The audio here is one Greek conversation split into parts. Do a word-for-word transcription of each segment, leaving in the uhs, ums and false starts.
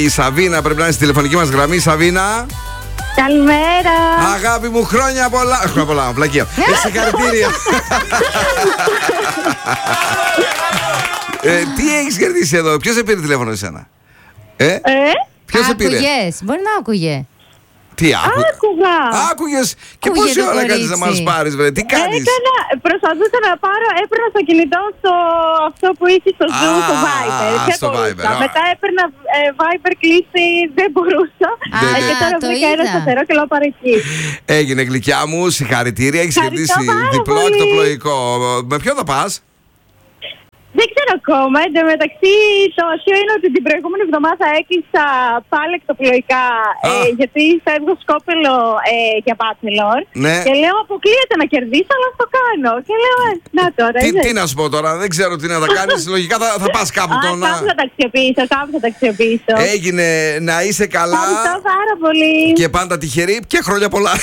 Η Σαβίνα πρέπει να είναι στη τηλεφωνική μας γραμμή. Σαβίνα. Καλημέρα. Αγάπη μου, χρόνια πολλά. Χρόνια πολλά, βλακία. Συγχαρητήρια. ε, τι έχεις κερδίσει εδώ, ποιος σε πήρε τηλέφωνο εσένα? Ε, Ε, ποιος σε πήρε? Άκουγες, μπορεί να άκουγε. Τι άκου... άκουγα. Άκουγες και Ακούγε πόση το ώρα κάνεις να κορίτσι. μας πάρεις, βρε, τι κάνεις? Έκανα, προσπαθούσα να πάρω, έπαιρνα στο κινητό στο αυτό που είχε στο Zoom, Α, στο Viber. Δεν στο μπορούσα. Viber, α. Μετά έπαιρνα ε, Viber κλίση, δεν μπορούσα. Α, Ε, και τώρα το βρήκα ένα είδα. σταθερό και λέω πάρε εκεί. Έγινε, γλυκιά μου, συγχαρητήρια. Έχεις Ευχαριστώ κερδίσει πάρα διπλό πολύ. εκτοπλοϊκό. Με ποιο θα πας? Δεν ξέρω ακόμα. Εν τω μεταξύ, το αστείο είναι ότι την προηγούμενη εβδομάδα έκλεισα πάλι εκτοπλοϊκά. Ε, γιατί φεύγω σκόπελο ε, για bachelor. Ναι. Και λέω, αποκλείεται να κερδίσω, αλλά το κάνω. Και λέω, ε, να τώρα. Τι, είδες. τι να σου πω τώρα, δεν ξέρω τι να τα κάνεις. Λογικά θα, θα πας κάπου Α, τον. κάπου θα τα αξιοποιήσω, κάπου θα τα αξιοποιήσω. Έγινε, να είσαι καλά. Ευχαριστώ πάρα πολύ. Και πάντα τυχερή και χρόνια πολλά.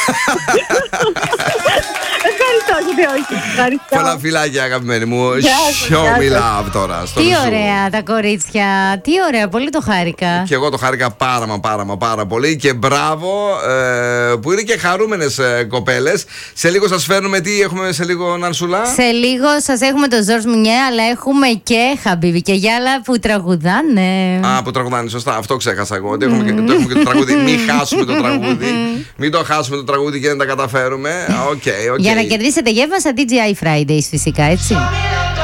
Ευχαριστώ, γιατί όχι. Ευχαριστώ. Πολλά φιλάκια, αγαπημένη μου. Γεια σας, Show γεια me σας. love τώρα. Στο Τι Zoom. ωραία τα κορίτσια. Τι ωραία, πολύ το χάρηκα. Και εγώ το χάρηκα πάρα μα πάρα μα πάρα πολύ. Και μπράβο ε, που είναι και χαρούμενες ε, κοπέλες. Σε λίγο σας φέρνουμε, τι έχουμε σε λίγο, Νανσουλά? Σε λίγο σας έχουμε τον Ζορς Μουνιέ, αλλά έχουμε και Χαμπίβι και Γιάλα που τραγουδάνε. Α, που τραγουδάνε, σωστά. Αυτό ξέχασα εγώ. Ότι έχουμε και, το έχουμε και το τραγούδι. Μην χάσουμε το τραγούδι. Μην το χάσουμε το τραγούδι και δεν τα καταφέρουμε. Okay, okay. Για να κερδίσετε γεύμα στα ντι τζέι άι Fridays φυσικά, έτσι.